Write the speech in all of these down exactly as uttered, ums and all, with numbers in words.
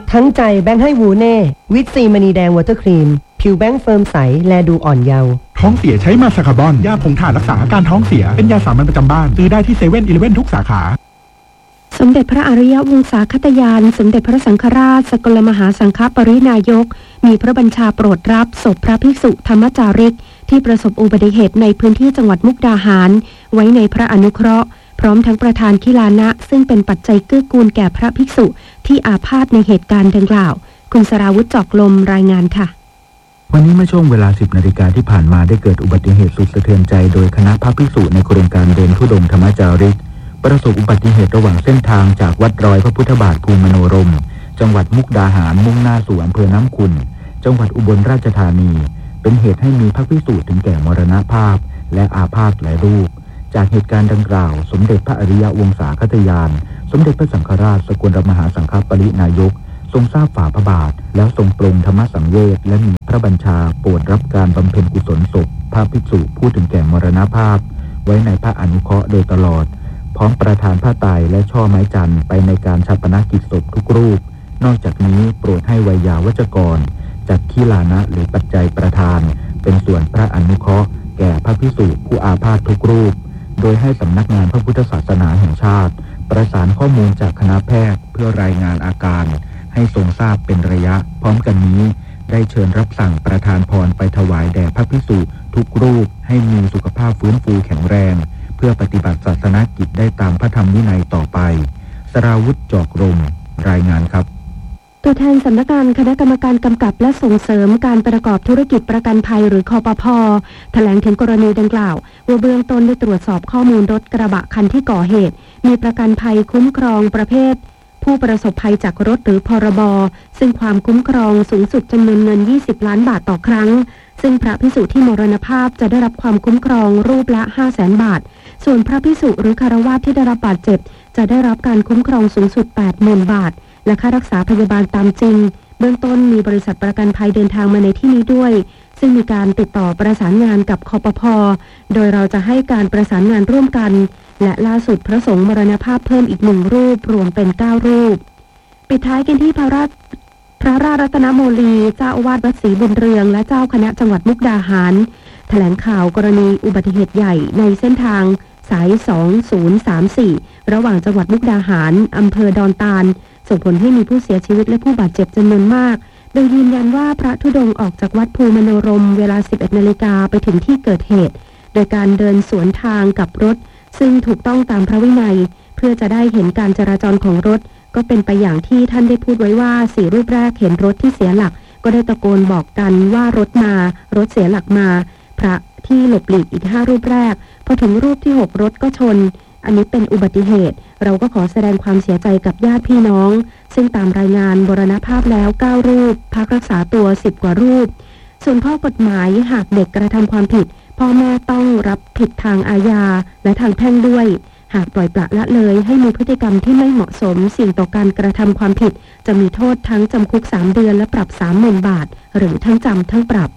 ทั้งใจแบงค์ให้วูเน่วิตซีมณีแดงวอเตอร์ครีมผิวแบงค์เฟิร์มใสแลดูอ่อนเยาว์ท้องเสียใช้มาสคาร์บอนยาผงถ่านรักษาอาการท้องเสียเป็นยาสามัญประจำบ้านซื้อได้ที่เซเว่นอีเลฟเว่นทุกสาขาสมเด็จพระอริยวงศาคตยานสมเด็จพระสังฆราชสกลมหาสังฆปรินายกมีพระบัญชาโปรดรับศพพระภิกษุธรรมจาริกที่ประสบอุบัติเหตุในพื้นที่จังหวัดมุกดาหารไว้ในพระอนุเคราะห์พร้อมทั้งประธานคิลานะซึ่งเป็นปัจจัยเกื้อกูลแก่พระภิกษุที่อาพาธในเหตุการณ์ดังกล่าวคุณสราวุธจอกลมรายงานค่ะวันนี้เมื่อช่วงเวลา สิบนาฬิกาที่ผ่านมาได้เกิดอุบัติเหตุสุดสะเทือนใจโดยคณะพระภิกษุในโครงการเดินธุดงค์ธรรมจาริกประสบอุบัติเหตุระหว่างเส้นทางจากวัดรอยพระพุทธบาทภูมิมโนรมจังหวัดมุกดาหารมุ่งหน้าสู่อำเภอน้ำขุ่นจังหวัดอุบลราชธานีเป็นเหตุให้มีพระภิกษุถึงแก่มรณภาพและอาพาธหลายรูปจากเหตุการณ์ดังกล่าวสมเด็จพระอริยวงศาคตยานสมเด็จพระสังฆราชสกลมหาสังฆปรินายกทรงทราบฝ่าพระบาทแล้วทรงปรงธรรมสังเวชและมีพระบัญชาโปรดรับการบำเพ็ญกุศลศพพระภิกษุผู้ถึงแก่มรณภาพไว้ในพระอนุเคราะห์โดยตลอดพร้อมประทานผ้าไตรและช่อไม้จันทร์ไปในการฌาปนกิจศพทุกรูปนอกจากนี้โปรดให้ไวยาวัจกรจัดขีลานะหรือปัจจัยประทานเป็นส่วนพระอนุเคราะห์แก่พระภิกษุผู้อาพาธทุกรูปโดยให้สำนักงานพระพุทธศาสนาแห่งชาติประสานข้อมูลจากคณะแพทย์เพื่อรายงานอาการให้ทรงทราบเป็นระยะพร้อมกันนี้ได้เชิญรับสั่งประทานพรไปถวายแด่พระภิกษุทุกรูปให้มีสุขภาพฟื้นฟูแข็งแรงเพื่อปฏิบัติศาสนกิจได้ตามพระธรรมวินัยต่อไปสราวุธจอกรมรายงานครับตัวแทนสำนักงานคณะกรรมการกำกับและส่งเสริมการประกอบธุรกิจประกันภัยหรือคปภ.แถลงถึงกรณีดังกล่าวว่าเบื้องต้นได้ตรวจสอบข้อมูลรถกระบะคันที่ก่อเหตุมีประกันภัยคุ้มครองประเภทผู้ประสบภัยจากรถหรือพรบซึ่งความคุ้มครองสูงสุดจำนวนเงินยี่สิบล้านบาทต่อครั้งซึ่งพระภิกษุที่มรณภาพจะได้รับความคุ้มครองรูปละ ห้าแสน บาทส่วนพระภิกษุหรือฆราวาสที่ได้รับบาดเจ็บจะได้รับการคุ้มครองสูงสุด แปดหมื่น บาทและค่ารักษาพยาบาลตามจริงเบื้องต้นมีบริษัทประกันภัยเดินทางมาในที่นี้ด้วยซึ่งมีการติดต่อประสานงานกับคปภ.โดยเราจะให้การประสานงานร่วมกันและล่าสุดพระสงฆ์มรณภาพเพิ่มอีกหนึ่งรูปรวมเป็นเก้ารูปปิดท้ายกันที่พระราชพระราชรัตนโมลีเจ้าอาวาสวัดศรีบุญเรืองและเจ้าคณะจังหวัดมุกดาหารแถลงข่าวกรณีอุบัติเหตุใหญ่ในเส้นทางสายสองศูนย์สามสี่ระหว่างจังหวัดมุกดาหารอำเภอดอนตาลส่งผลให้มีผู้เสียชีวิตและผู้บาดเจ็บจำนวนมากโดยยืนยันว่าพระธุดงค์ออกจากวัดภูมโนรมเวลา สิบเอ็ดนาฬิกาไปถึงที่เกิดเหตุโดยการเดินสวนทางกับรถซึ่งถูกต้องตามพระวินัยเพื่อจะได้เห็นการจราจรของรถก็เป็นไปอย่างที่ท่านได้พูดไว้ว่าสี่รูปแรกเห็นรถที่เสียหลักก็ได้ตะโกนบอกกันว่ารถมารถเสียหลักมาพระที่หลบหลีกอีกห้ารูปแรกพอถึงรูปที่หกรถก็ชนอันนี้เป็นอุบัติเหตุเราก็ขอแสดงความเสียใจกับญาติพี่น้องซึ่งตามรายงานมรณภาพแล้วเก้ารูปพักรักษาตัวสิบกว่ารูปส่วนข้อกฎหมายหากเด็กกระทำความผิดพ่อแม่ต้องรับผิดทางอาญาและทางแพ่งด้วยหากปล่อยปละละเลยให้มีพฤติกรรมที่ไม่เหมาะสมเสี่ยงต่อการกระทำความผิดจะมีโทษทั้งจำคุกสามเดือนและปรับ สามหมื่น บาทหรือทั้งจำทั้งปรับ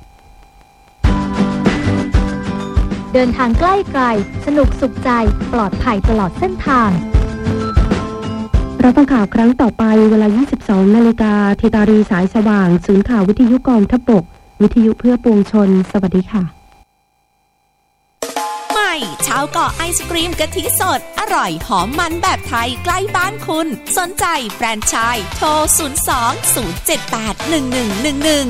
เดินทางใกล้ไกลสนุกสุขใจปลอดภัยตลอดเส้นทางรับฟังข่าวครั้งต่อไปเวลา ยี่สิบสองนาฬิกา ทีตารีสายสว่างศูนย์ข่าววิทยุกองทัพบกวิทยุเพื่อปวงชนสวัสดีค่ะใหม่ชาวเกาะไอศกรีมกะทิสดอร่อยหอมมันแบบไทยใกล้บ้านคุณสนใจแฟรนไชส์โทรศูนย์ สอง ศูนย์ เจ็ด แปด หนึ่ง หนึ่ง หนึ่ง หนึ่ง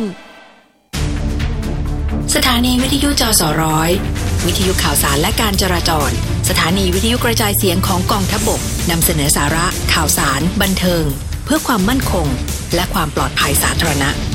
สถานีวิทยุจสร้อยวิทยุข่าวสารและการจราจรสถานีวิทยุกระจายเสียงของกองทัพบกนำเสนอสาระข่าวสารบันเทิงเพื่อความมั่นคงและความปลอดภัยสาธารณะ